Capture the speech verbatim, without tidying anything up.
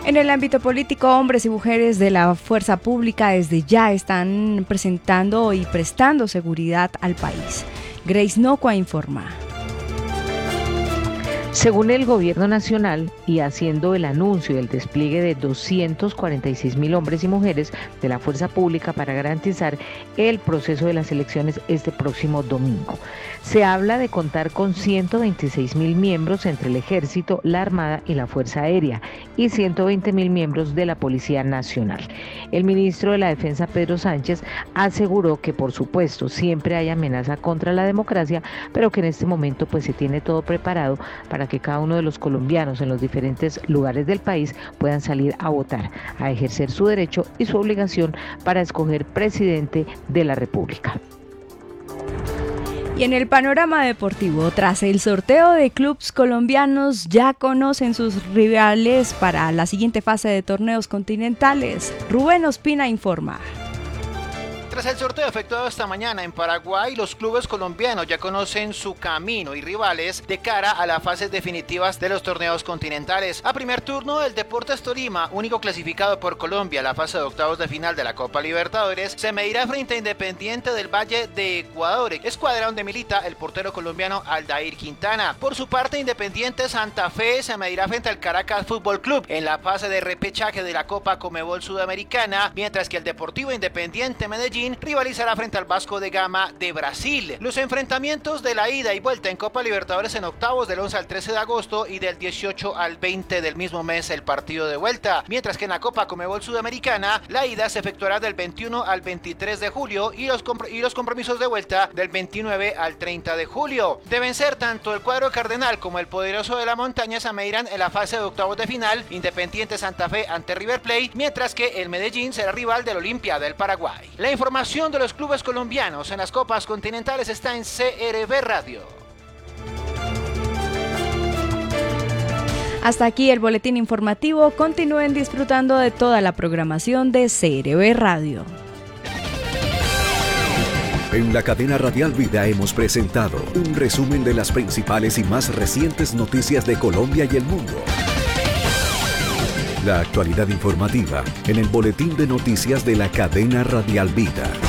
En el ámbito político, hombres y mujeres de la fuerza pública desde ya están presentando y prestando seguridad al país. Grace Nocua informa. Según el gobierno nacional, y haciendo el anuncio del despliegue de doscientos cuarenta y seis mil hombres y mujeres de la fuerza pública para garantizar el proceso de las elecciones este próximo domingo. Se habla de contar con ciento veintiséis mil miembros entre el Ejército, la Armada y la Fuerza Aérea y ciento veinte mil miembros de la Policía Nacional. El ministro de la Defensa, Pedro Sánchez, aseguró que por supuesto siempre hay amenaza contra la democracia, pero que en este momento pues se tiene todo preparado para que cada uno de los colombianos en los diferentes lugares del país puedan salir a votar, a ejercer su derecho y su obligación para escoger presidente de la República. Y en el panorama deportivo, tras el sorteo de clubes colombianos, ya conocen sus rivales para la siguiente fase de torneos continentales. Rubén Ospina informa. Tras el sorteo efectuado esta mañana en Paraguay, los clubes colombianos ya conocen su camino y rivales de cara a las fases definitivas de los torneos continentales. A primer turno, el Deportes Tolima, único clasificado por Colombia a la fase de octavos de final de la Copa Libertadores, se medirá frente a Independiente del Valle de Ecuador, escuadra donde milita el portero colombiano Aldair Quintana. Por su parte, Independiente Santa Fe se medirá frente al Caracas Fútbol Club en la fase de repechaje de la Copa Conmebol Sudamericana, mientras que el Deportivo Independiente Medellín rivalizará frente al Vasco da Gama de Brasil. Los enfrentamientos de la ida y vuelta en Copa Libertadores en octavos del once al trece de agosto y del dieciocho al veinte del mismo mes el partido de vuelta, mientras que en la Copa Conmebol Sudamericana la ida se efectuará del veintiuno al veintitrés de julio y los, y los compromisos de vuelta del veintinueve al treinta de julio. De vencer tanto el cuadro cardenal como el poderoso de la montaña se medirán en la fase de octavos de final Independiente Santa Fe ante River Plate, mientras que el Medellín será rival del Olimpia del Paraguay. La información de los clubes colombianos en las copas continentales está en C R B Radio. Hasta aquí el boletín informativo. Continúen disfrutando de toda la programación de C R B Radio. En la cadena Radial Vida hemos presentado un resumen de las principales y más recientes noticias de Colombia y el mundo. La actualidad informativa en el boletín de noticias de la cadena Radial Vida.